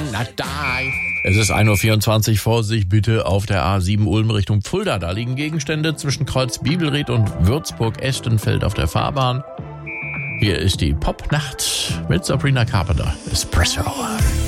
not die. Es ist 1:24 Uhr, Vorsicht bitte auf der A7 Ulm Richtung Fulda. Da liegen Gegenstände zwischen Kreuz Bibelried und Würzburg-Estenfeld auf der Fahrbahn. Hier ist die Popnacht mit Sabrina Carpenter. Espresso.